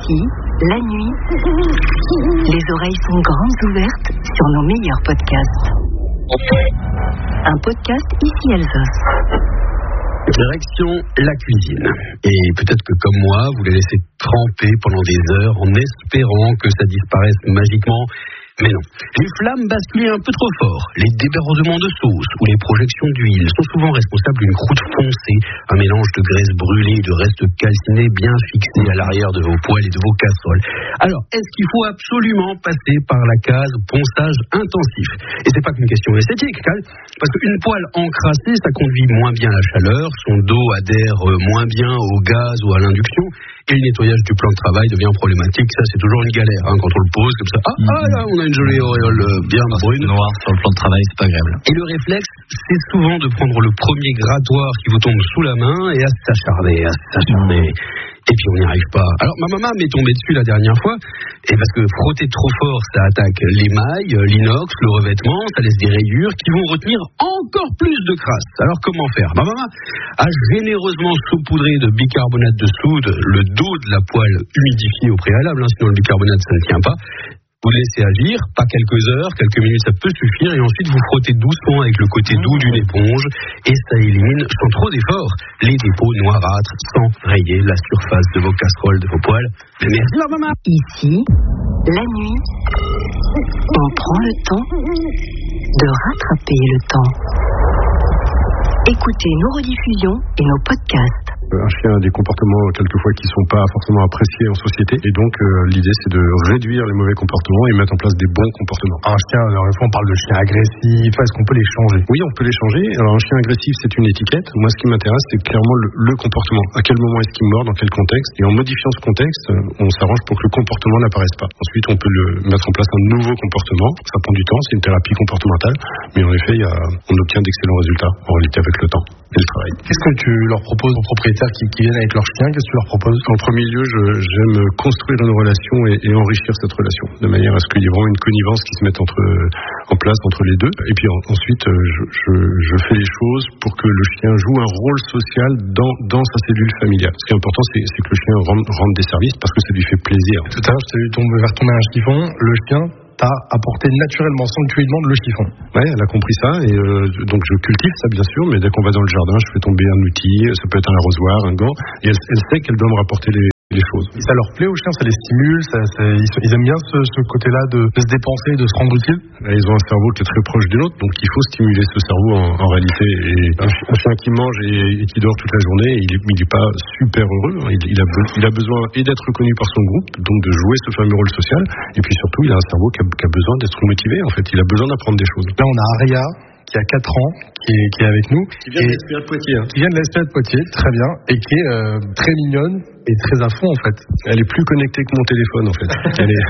Ici, la nuit, les oreilles sont grandes ouvertes sur nos meilleurs podcasts. Un podcast Ici Alsace. Direction la cuisine. Et peut-être que comme moi, vous la laissez tremper pendant des heures en espérant que ça disparaisse magiquement. Mais non. Les flammes basculent un peu trop fort. Les débordements de sauce ou les projections d'huile sont souvent responsables d'une croûte foncée, un mélange de graisse brûlée et de restes calcinés bien fixés à l'arrière de vos poêles et de vos casseroles. Alors, est-ce qu'il faut absolument passer par la case ponçage intensif? Et c'est pas qu'une question esthétique, parce qu'une poêle encrassée, ça conduit moins bien la chaleur, son dos adhère moins bien au gaz ou à l'induction, et le nettoyage du plan de travail devient problématique. Ça, c'est toujours une galère, quand on le pose comme ça. Là, on a une jolie auréole bien brune. Noir sur le plan de travail, c'est pas agréable. Et le réflexe, c'est souvent de prendre le premier grattoir qui vous tombe sous la main et à s'acharner. Et puis on n'y arrive pas. Alors ma maman m'est tombée dessus la dernière fois, et parce que frotter trop fort, ça attaque l'émail, l'inox, le revêtement, ça laisse des rayures qui vont retenir encore plus de crasse. Alors comment faire? Ma maman a généreusement saupoudré de bicarbonate de soude le dos de la poêle humidifiée au préalable, sinon le bicarbonate ça ne tient pas. Vous laissez agir, pas quelques heures, quelques minutes, ça peut suffire, et ensuite vous frottez doucement avec le côté doux d'une éponge, et ça élimine, sans trop d'efforts, les dépôts noirâtres, sans rayer la surface de vos casseroles, de vos poêles. Mais merci ma maman. Ici, la nuit, on prend le temps de rattraper le temps. Écoutez nos rediffusions et nos podcasts. Un chien a des comportements quelquefois qui ne sont pas forcément appréciés en société, et donc l'idée c'est de réduire les mauvais comportements et mettre en place des bons comportements. Un chien, alors une fois on parle de chien agressif, est-ce qu'on peut les changer? Oui, on peut les changer. Alors un chien agressif c'est une étiquette. Moi ce qui m'intéresse c'est clairement le comportement. À quel moment est-ce qu'il mord, dans quel contexte, et en modifiant ce contexte, on s'arrange pour que le comportement n'apparaisse pas. Ensuite on peut mettre en place un nouveau comportement. Ça prend du temps, c'est une thérapie comportementale, mais en effet on obtient d'excellents résultats en réalité avec le temps et le travail. Qu'est-ce que tu leur proposes aux propriétaires qui viennent avec leur chien? Qu'est-ce que tu leur proposes? En premier lieu, j'aime construire une relation et enrichir cette relation, de manière à ce qu'il y ait vraiment une connivence qui se mette en place entre les deux. Et puis ensuite, je fais les choses pour que le chien joue un rôle social dans sa cellule familiale. Ce qui est important, c'est que le chien rende des services parce que ça lui fait plaisir. Tout à l'heure, je t'ai vu faire tomber un chiffon. Le chien t'a apporté naturellement sans que tu lui demandes le chiffon. Ouais, elle a compris ça, et donc je cultive ça bien sûr, mais dès qu'on va dans le jardin, je fais tomber un outil, ça peut être un arrosoir, un gant, et elle sait qu'elle doit me rapporter les choses. Et ça leur plaît aux chiens, ça les stimule, ils aiment bien ce côté-là de se dépenser, de se rendre utile. Ils ont un cerveau qui est très proche du nôtre, donc il faut stimuler ce cerveau en réalité. Et un chien qui mange et qui dort toute la journée, il n'est pas super heureux. Il a besoin d'être reconnu par son groupe, donc de jouer ce fameux rôle social, et puis surtout il a un cerveau qui a besoin d'être motivé. En fait, il a besoin d'apprendre des choses. Là on a Aria qui a 4 ans, qui est avec nous. Qui vient de l'SPA de Poitiers. Qui vient de l'SPA de Poitiers, très bien, et qui est très mignonne et très à fond en fait. Elle est plus connectée que mon téléphone en fait.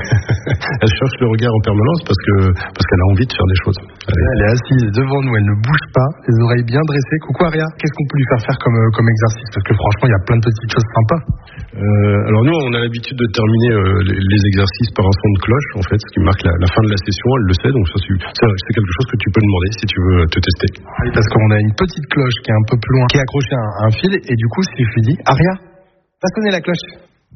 Elle cherche le regard en permanence parce qu'elle a envie de faire des choses. Elle est assise devant nous, elle ne bouge pas, les oreilles bien dressées. Coucou Aria, qu'est-ce qu'on peut lui faire comme exercice? Parce que franchement, il y a plein de petites choses sympas. Alors nous, on a l'habitude de terminer les exercices par un son de cloche, en fait, ce qui marque la fin de la session. Elle le sait, donc ça c'est quelque chose que tu peux demander si tu veux te tester. Oui, parce qu'on a une petite cloche qui est un peu plus loin, qui est accrochée à un fil, et du coup, si je lui dis Aria, va sonner la cloche.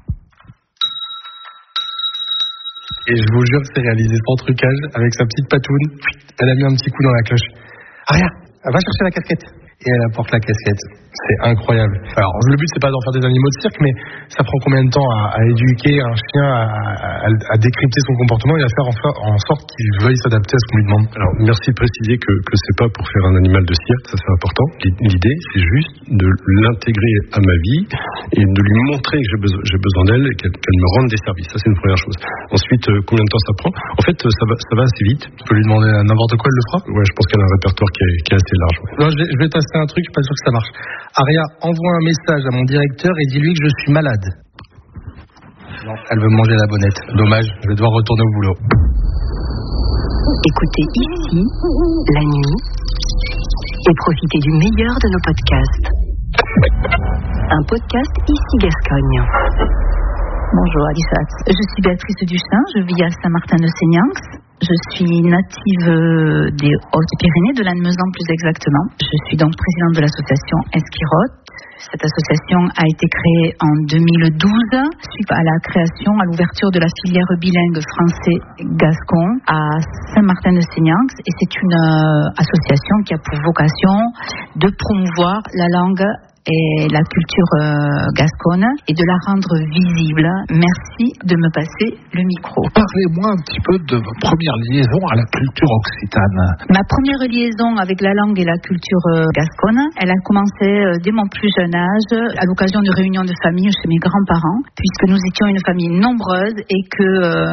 Et je vous jure que c'est réalisé sans trucage, avec sa petite patoune. Elle a mis un petit coup dans la cloche. Aria, va chercher la casquette. Et elle apporte la casquette. C'est incroyable. Alors, le but, c'est pas d'en faire des animaux de cirque, mais ça prend combien de temps à éduquer un chien, à décrypter son comportement et à faire en sorte qu'il veuille s'adapter à ce qu'on lui demande? Alors, merci de préciser que c'est pas pour faire un animal de cirque, ça c'est important. L'idée, c'est juste de l'intégrer à ma vie et de lui montrer que j'ai besoin d'elle et qu'elle me rende des services. Ça, c'est une première chose. Ensuite, combien de temps ça prend? En fait, ça va assez vite. Tu peux lui demander n'importe quoi, elle le fera? Ouais, je pense qu'elle a un répertoire qui est assez large. Ouais. Non, je vais tester un truc, je suis pas sûr que ça marche. Aria, envoie un message à mon directeur et dis-lui que je suis malade. Non, elle veut manger la bonnette. Dommage, je vais devoir retourner au boulot. Écoutez Ici, la nuit, et profitez du meilleur de nos podcasts. Un podcast Ici Gascogne. Bonjour Alissat, je suis Béatrice Duchin, je vis à Saint-Martin-de-Seignanx. Je suis native des Hautes-Pyrénées, de Lannemezan plus exactement. Je suis donc présidente de l'association Esquirotte Cette association a été créée en 2012 suite à la création, à l'ouverture de la filière bilingue français-gascon à Saint-Martin-de-Seignax. Et c'est une association qui a pour vocation de promouvoir la langue et la culture gasconne et de la rendre visible. Merci de me passer le micro. Parlez-moi un petit peu de votre première liaison à la culture occitane. Ma première liaison avec la langue et la culture gasconne, elle a commencé dès mon plus jeune âge, à l'occasion de réunions de famille chez mes grands-parents, puisque nous étions une famille nombreuse et que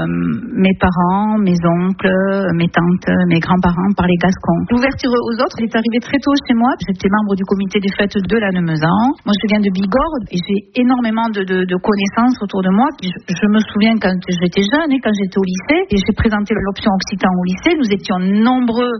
mes parents, mes oncles, mes tantes, mes grands-parents parlaient gascon. L'ouverture aux autres est arrivée très tôt chez moi. J'étais membre du comité des fêtes de la Neumeuse. Moi, je viens de Bigorre et j'ai énormément de connaissances autour de moi. Je me souviens quand j'étais jeune et quand j'étais au lycée et j'ai présenté l'option occitan au lycée. Nous étions nombreux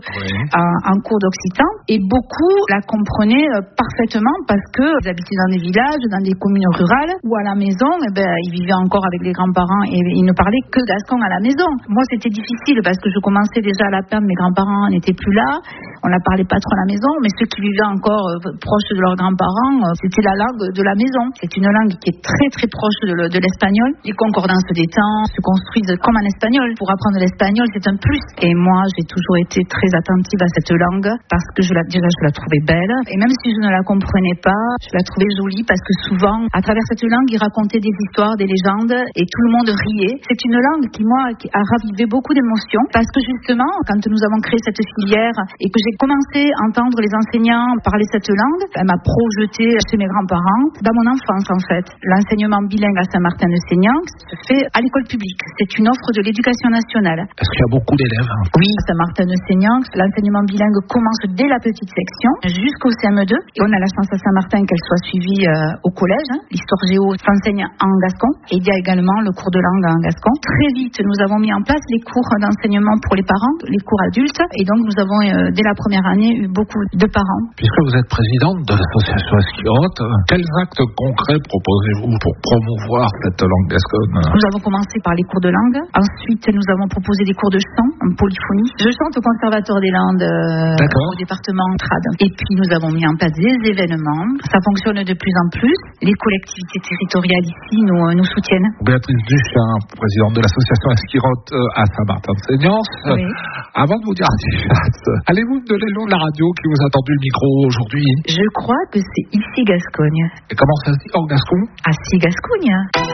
en cours d'occitan et beaucoup la comprenaient parfaitement parce qu'ils habitaient dans des villages, dans des communes rurales ou à la maison, ils vivaient encore avec les grands-parents et ils ne parlaient que gascon à la maison. Moi, c'était difficile parce que je commençais déjà à la perdre. Mes grands-parents n'étaient plus là. On ne la parlait pas trop à la maison, mais ceux qui vivaient encore proches de leurs grands-parents, c'était la langue de la maison. C'est une langue qui est très très proche de l'espagnol. Les concordances des temps se construisent comme en espagnol. Pour apprendre l'espagnol, c'est un plus. Et moi, j'ai toujours été très attentive à cette langue parce que je la trouvais belle. Et même si je ne la comprenais pas, je la trouvais jolie parce que souvent, à travers cette langue, ils racontaient des histoires, des légendes et tout le monde riait. C'est une langue qui a ravivé beaucoup d'émotions parce que justement, quand nous avons créé cette filière et que j'ai commencé à entendre les enseignants parler cette langue, elle m'a projeté chez mes grands-parents dans mon enfance en fait. L'enseignement bilingue à Saint-Martin-de-Seignax se fait à l'école publique. C'est une offre de l'éducation nationale. Est-ce qu'il y a beaucoup d'élèves? Oui, à Saint-Martin-de-Seignax, l'enseignement bilingue commence dès la petite section jusqu'au CM2 et on a la chance à Saint-Martin qu'elle soit suivie au collège. L'histoire géo s'enseigne en gascon et il y a également le cours de langue en gascon. Très vite, nous avons mis en place les cours d'enseignement pour les parents, les cours adultes et donc nous avons dès la première année eu beaucoup de parents. Puisque vous êtes présidente de l'association Esquirotte, quels actes concrets proposez-vous pour promouvoir cette langue gasconne? Nous avons commencé par les cours de langue. Ensuite, nous avons proposé des cours de chant en polyphonie. Je chante au Conservatoire des Landes au département Trad. Et puis, nous avons mis en place des événements. Ça fonctionne de plus en plus. Les collectivités territoriales ici nous soutiennent. Béatrice Duchin, présidente de l'association Esquirotte à Saint-Martin-de-Seignax. Oui. Avant de vous dire allez-vous me donner le nom de la radio qui vous a tendu le micro aujourd'hui? Je crois que c'est ici Gascogne. Et comment ça se dit en gascon? Assis Gascogne.